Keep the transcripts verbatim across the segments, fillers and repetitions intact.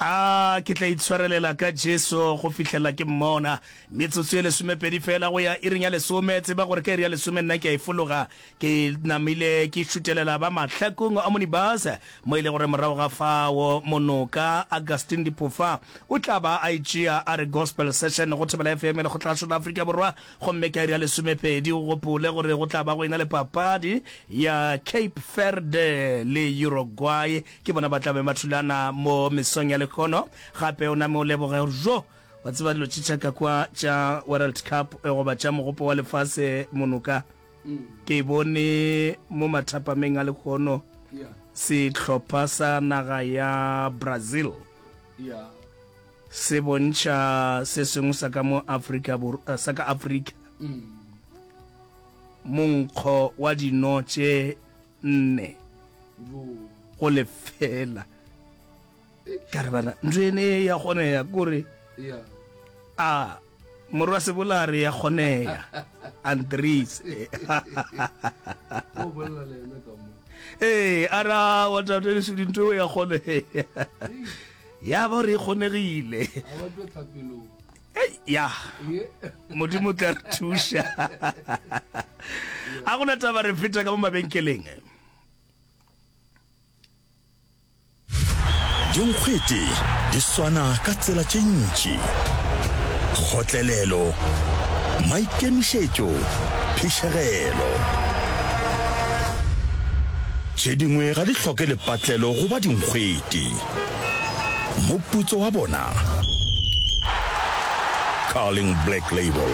Ah, ke tla itshwarelela ka Jesu go fihlela ke mmona metsotso le somepedi fela go ya iring ya lesome tseba gore ke iri ya lesome nna ke a ifologa ke namile ke shutelela ba matlhakong a monibasa mo ile gore morago ga fao monoka Augustine Dipofa o tla ba a itšea a re gospel session go thebela F M le go tla South Africa borwa go mme ke iri ya lesomepedi go pole gore go tla ba go ina le papadi ya Cape Verde le Uruguay ke bona ba tla be mathulana mo mesong ya kono gape o na mo leboga jo wa tseba dilo tšitša ka kwa tša World Cup go ba tša mogopo wa lefase monoka ke bone mo mathapameng a lekgono se tlhopha sa naga ya Brazil se bontšha se sengwe sa ka mo Africa sa ka Africa monkgo wa dino tše nne go lefela karabana ndwene ya khone ya kore yeah ah morwa se bolare ya khone ya Andries o bolla le na ka mo eh ara wa tata se dinto ya khone ya ba re khonegile a ba tlo tlhapelo eh ya modimo tla thusha a gona taba re feta ka mo mabenkeleng Dingwete di swana ka tsela tše ntši kgotlelelo maikemišetšo phišegelo tše dingwe ga di hloke lepatlelo go ba dingwete moputso wa bona Carling Black Label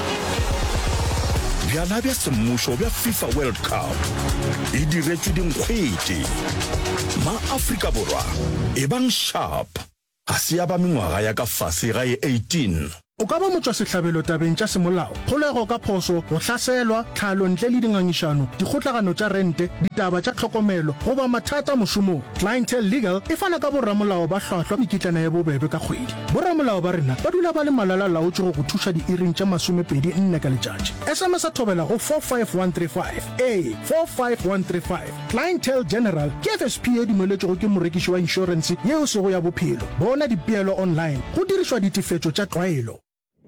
bjala bja semmušo bja FIFA World Cup e diretšwe dingwete ma Afrika borwa e bang sharp ga se ya ba mengwaga ya ka fase ga e eighteen o ka ba motswa sehlabelo tabeng tša semolao kgolego ka phoso go hlaselwa tlhalo ntle le dingangišano dikgotlagano tša rente ditaba tša tlhokomelo goba mathata mošomong Clientele Legal e fana ka borramolao ba hlwahlwa mekitlana ya bobebe ka kgwedi borramolao ba rena ba dula ba le malala laotše go go thuša diiring tša masomepedi nne ka letšatši S M S a thobela go four five one three five a four five one three five Clientele General ke F S P e dumeletšego ke morekiši wa inšorense yeo sego ya bophelo bona dipeelo online go dirišwa ditefetšo tša tlwaelo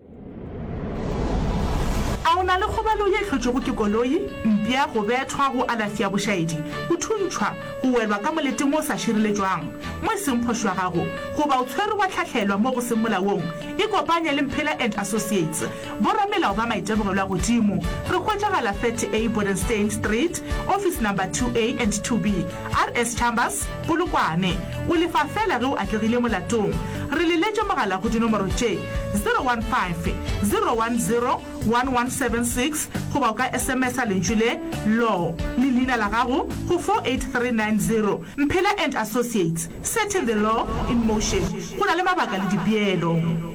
na le khobalo ye hlotšego ke koloi mpia go bethwa go alafi ya bošaedi go thuntšhwa go welwa ka moleteng o sa širiletswang mo seng phošwa gago goba o tshwere wa tlhatlhelwa mo go seng molaong e kopanya le Mphela and Associates boramelao ba maitemogelo a godimo re hwetšagala thirty A Bodenstein Street office number two A and two B R S Chambers Polokwane o lefa fela ge o atlegile molatong re le letše mogala go dinomoro tše zero one five zero one zero one one seven six goba o ka S M S a lentšwile law le leina la gago go four eight three nine zero Mphela and Associates setting the law in motion go na le mabaka le dipeelo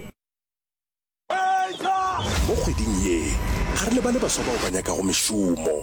mo kgweding ye ga re le ba le baswa bao ba nyaka go mešomo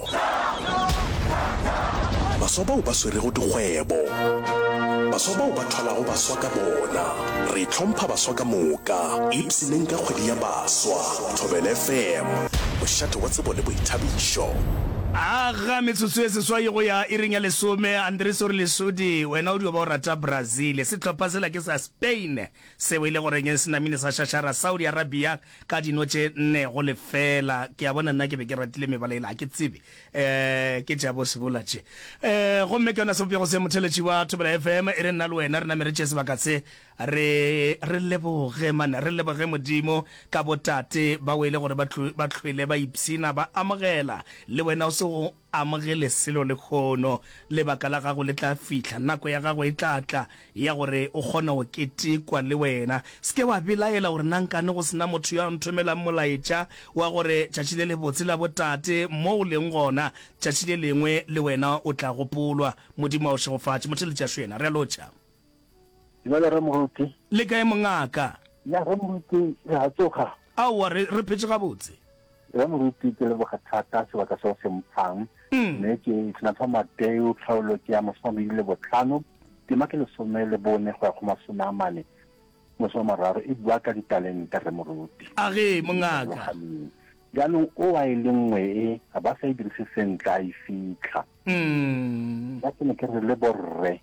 baswa bao ba swere go dikgwebo baswa bao ba thwalago baswa ka bona re tlhompha baswa ka moka ipsineng ka kgwedi ya baswa Thobela F M mošate wa tsebo le boithabišo aga metsotso e seswa go ya iring ya lesome Andries o re lesodi wena o dio ba o rata Brazil se tlhopha sela ke sa Spain se o ile gore nye senamine sa shashara Saudi Arabia ka dino tše nne go lefela ke a bona nna ke be ke ratile mebala ile a ke tsebe eh ke tša bo sebola tše eh gomme ke yona sepego se motheletši wa Thobela F M e re nna le wena re nameretše sebaka se re re leboge man re leboge modimo ka botate ba wele gore ba tlhwele ba ipsina ba amogela le wena o se go amogele selo le khono le baka la gago le tla fihla nako ya gago e tlatla ya gore o kgona go ketekwa le wena ske wa bilaela gore nankane go sena motho ya nthomela molaetša wa gore tšatši le le botse la botate mo o leng gona tšatši le lengwe le wena o tla gopolwa modimo o šegofatše motheletša šwena re a lotšha Jwale re moruti le kae mongaka ya re moruti ya tsoga aowa re phetse gabotse re moruti ke le bogathata se baka se se mphang ne ke tsena fa Mateo tlhaolo ke ya masomedi le botlhano ke make le somele bone go ya go masome a mane mo so mararo e bua ka ditalente re moruti a ge mongaka jaanong o a ile nngwe e a ba sa e dirise sentle a e fitlha mm ba ke ne ke re le borre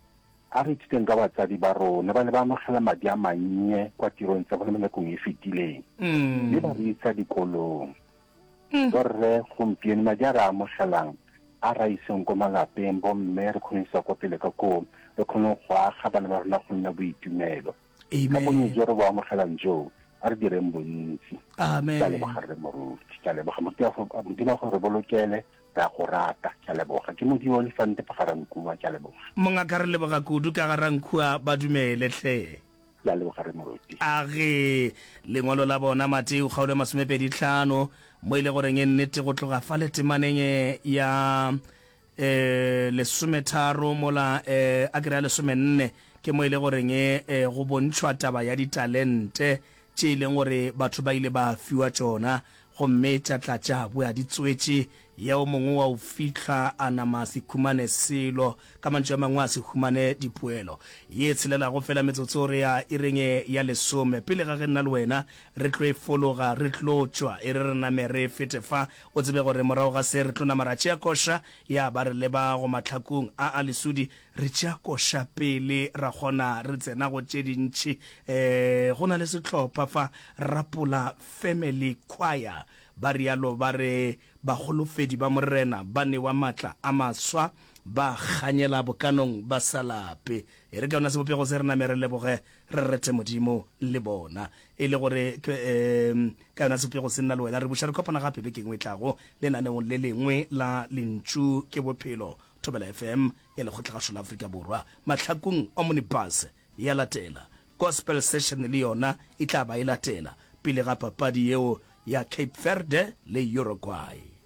a re itseng ka batsadi ba rona ba ne ba amogela madi a mannye kwa tirong tsa bone mo nakong e fetileng mme ba re isa dikolong borre gompieno madi a re amogelang a ra iseng ko malapeng bomme re kgone isa kwa pele ka koo re kgone go aga bana ba rona go nna boitumelo ka bonye jo re bo amogelang joo a re direng bontsi amen ka leboga re moruti ka leboga modimo go re bolokele ra go rata ka leboga ke modimo o lefante pagarang kuwa ka leboga monga ka re leboga kudu ka garang khua ba dumele hle ya leboga re moruti a ge lengolo la bona Mateo kgaolo masomepedi tlhano mo ile gore nge nnete go tloga fa le temaneng ya eh lesometharo mola eh a kry-a lesomenne ke mo ile gore nge go bontshwa taba ya ditalente tše ileng gore batho ba ile ba fiwa tsona gomme tša tlatša boya di tswetše yeo mongwe wa o fitlha a nama se khumane selo ka mantšu a mangwe a se khumane dipoelo ye tshelela go fela metsotso re ya irenge ya lesome pele ga ge nna le wena re tlo e fologa re tlo tšwa e re re name re fete fa o tsebe gore morago ga se re tlo namara tšea koša ya ba re leba go matlhakong a a lesudi re tšea koša pele ra kgona re tsena go tše dintšhi um go na le setlhopha fa Rapola Family Choir ba rialo ba re bagolofedi ba morena ba newa matla a maswa ba ganyela bokanong ba salape e re ka ona sebopego se re namere leboge re rete modimo le bona e le gore um ka ona sebopego se nna le wena re buša re kopana gape bekeng o e tlago lenaneong le lengwe la lentšu ke bophelo Thobela F M ya lekgotla la Afrika Borwa matlhakong a monipase ya latela gospel session le yona e tla ba e latela pele ga papadi yeo ya Cape Verde le Uruguay.